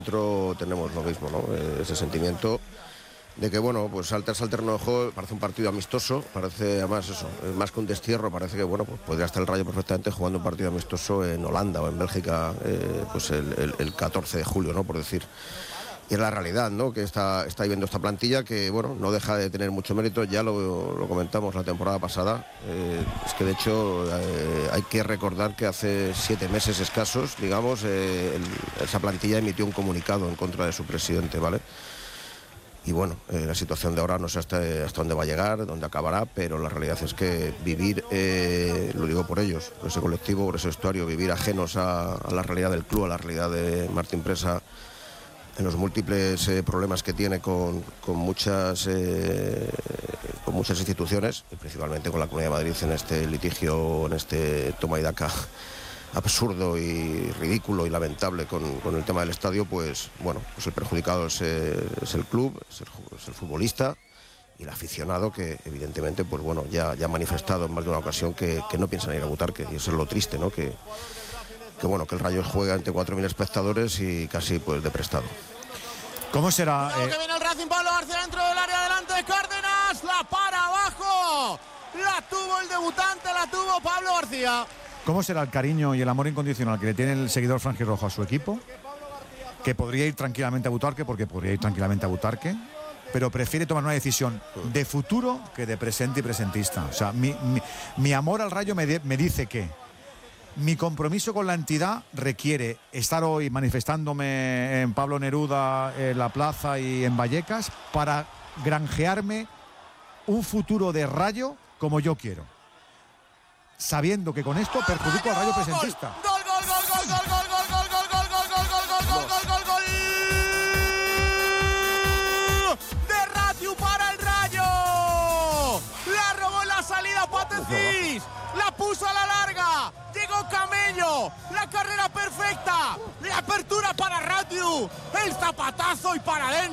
Nosotros tenemos lo mismo, ¿no? Ese sentimiento de que, bueno, pues tras el terreno de juego parece un partido amistoso, parece además eso, más que un destierro, parece que, bueno, pues podría estar el Rayo perfectamente jugando un partido amistoso en Holanda o en Bélgica, pues el 14 de julio, ¿no? Por decir. Y es la realidad, ¿no? Que está viviendo esta plantilla que, bueno, no deja de tener mucho mérito, ya lo comentamos la temporada pasada, es que de hecho hay que recordar que hace 7 meses escasos, digamos, esa plantilla emitió un comunicado en contra de su presidente, ¿vale? Y bueno, la situación de ahora no sé hasta dónde va a llegar, dónde acabará, pero la realidad es que vivir, lo digo por ellos, por ese colectivo, por ese vestuario, vivir ajenos a la realidad del club, a la realidad de Martín Presa, en los múltiples problemas que tiene con muchas instituciones, y principalmente con la Comunidad de Madrid en este litigio, en este toma y daca absurdo y ridículo y lamentable con el tema del estadio, pues bueno, pues el perjudicado es el club, es el futbolista y el aficionado que evidentemente pues bueno, ya ha manifestado en más de una ocasión que no piensan ir a Butarque, y eso es lo triste, ¿no? Que bueno, que el Rayo juega ante 4.000 espectadores y casi pues de prestado. ¿Cómo será? Que viene el Racing, Pablo García dentro del área, delante de Cárdenas, la para abajo, la tuvo el debutante, la tuvo Pablo García. ¿Cómo será el cariño y el amor incondicional que le tiene el seguidor franjirrojo a su equipo? Que podría ir tranquilamente a Butarque, pero prefiere tomar una decisión de futuro que de presente y presentista. O sea, mi amor al Rayo me dice que mi compromiso con la entidad requiere estar hoy manifestándome en Pablo Neruda, en la plaza y en Vallecas para granjearme un futuro de Rayo como yo quiero, sabiendo que con esto perjudico al Rayo presentista. Gol. De Ratiu para el Rayo. La robó en la salida Patecís. La puso a la larga. Llegó Camello. La carrera perfecta. La apertura para Ratiu. El zapatazo y para adentro.